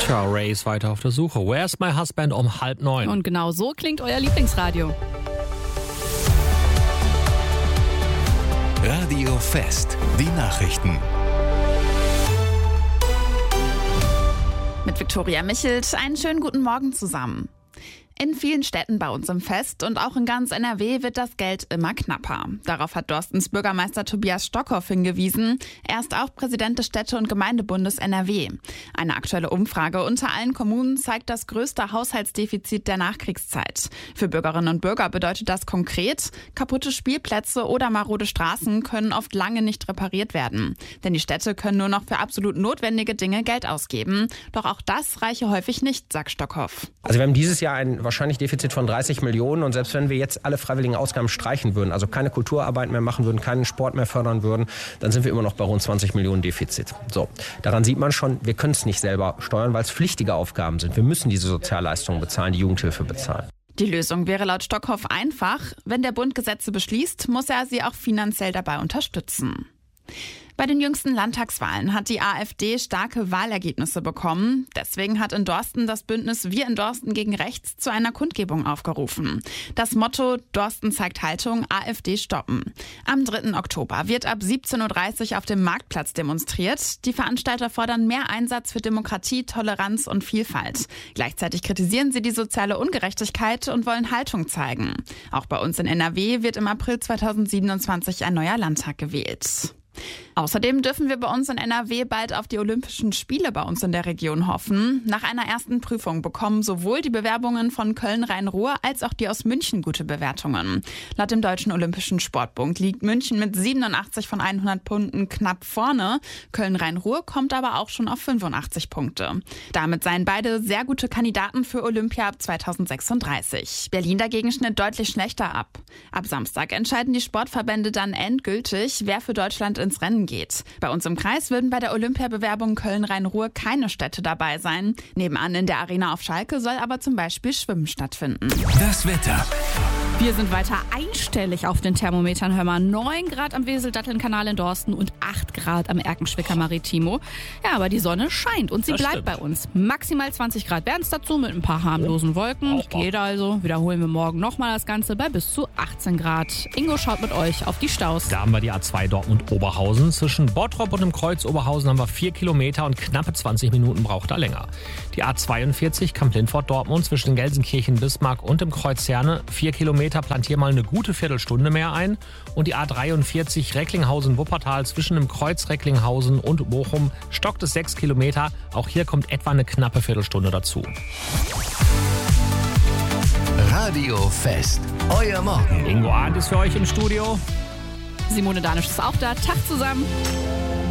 Tja, Ray ist weiter auf der Suche. Where's my husband um 8:30? Und genau so klingt euer Lieblingsradio. Radio Fest, die Nachrichten. Mit Viktoria Michelt, einen schönen guten Morgen zusammen. In vielen Städten bei uns im Fest und auch in ganz NRW wird das Geld immer knapper. Darauf hat Dorstens Bürgermeister Tobias Stockhoff hingewiesen. Er ist auch Präsident des Städte- und Gemeindebundes NRW. Eine aktuelle Umfrage unter allen Kommunen zeigt das größte Haushaltsdefizit der Nachkriegszeit. Für Bürgerinnen und Bürger bedeutet das konkret, kaputte Spielplätze oder marode Straßen können oft lange nicht repariert werden. Denn die Städte können nur noch für absolut notwendige Dinge Geld ausgeben. Doch auch das reiche häufig nicht, sagt Stockhoff. Also wir haben dieses Jahr ein wahrscheinlich Defizit von 30 Millionen und selbst wenn wir jetzt alle freiwilligen Ausgaben streichen würden, also keine Kulturarbeit mehr machen würden, keinen Sport mehr fördern würden, dann sind wir immer noch bei rund 20 Millionen Defizit. So, daran sieht man schon, wir können es nicht selber steuern, weil es pflichtige Aufgaben sind. Wir müssen diese Sozialleistungen bezahlen, die Jugendhilfe bezahlen. Die Lösung wäre laut Stockhoff einfach. Wenn der Bund Gesetze beschließt, muss er sie auch finanziell dabei unterstützen. Bei den jüngsten Landtagswahlen hat die AfD starke Wahlergebnisse bekommen. Deswegen hat in Dorsten das Bündnis Wir in Dorsten gegen Rechts zu einer Kundgebung aufgerufen. Das Motto Dorsten zeigt Haltung, AfD stoppen. Am 3. Oktober wird ab 17.30 Uhr auf dem Marktplatz demonstriert. Die Veranstalter fordern mehr Einsatz für Demokratie, Toleranz und Vielfalt. Gleichzeitig kritisieren sie die soziale Ungerechtigkeit und wollen Haltung zeigen. Auch bei uns in NRW wird im April 2027 ein neuer Landtag gewählt. Außerdem dürfen wir bei uns in NRW bald auf die Olympischen Spiele bei uns in der Region hoffen. Nach einer ersten Prüfung bekommen sowohl die Bewerbungen von Köln-Rhein-Ruhr als auch die aus München gute Bewertungen. Laut dem Deutschen Olympischen Sportbund liegt München mit 87 von 100 Punkten knapp vorne. Köln-Rhein-Ruhr kommt aber auch schon auf 85 Punkte. Damit seien beide sehr gute Kandidaten für Olympia ab 2036. Berlin dagegen schnitt deutlich schlechter ab. Ab Samstag entscheiden die Sportverbände dann endgültig, wer für Deutschland ins Rennen geht. Bei uns im Kreis würden bei der Olympiabewerbung Köln-Rhein-Ruhr keine Städte dabei sein. Nebenan in der Arena auf Schalke soll aber zum Beispiel Schwimmen stattfinden. Das Wetter. Wir sind weiter einstellig auf den Thermometern. Hör mal, 9 Grad am Wesel-Datteln-Kanal in Dorsten und 8 Grad am Erkenschwicker Maritimo. Ja, aber die Sonne scheint und sie Das bleibt stimmt. bei uns. Maximal 20 Grad wären es dazu mit ein paar harmlosen Wolken. Geht also. Wiederholen wir morgen nochmal das Ganze bei bis zu 18 Grad. Ingo schaut mit euch auf die Staus. Da haben wir die A2 Dortmund-Oberhausen. Zwischen Bottrop und dem Kreuz Oberhausen haben wir 4 Kilometer und knappe 20 Minuten braucht er länger. Die A42 Kamp-Lindfort-Dortmund zwischen Gelsenkirchen-Bismarck und dem Kreuz Herne. 4 Kilometer, plant hier mal eine gute Viertelstunde mehr ein. Und die A43 Recklinghausen-Wuppertal zwischen dem Kreuz Recklinghausen und Bochum stockt es 6 Kilometer. Auch hier kommt etwa eine knappe Viertelstunde dazu. Radio Fest, euer Morgen. Ingo Arndt ist für euch im Studio. Simone Danisch ist auch da. Tag zusammen.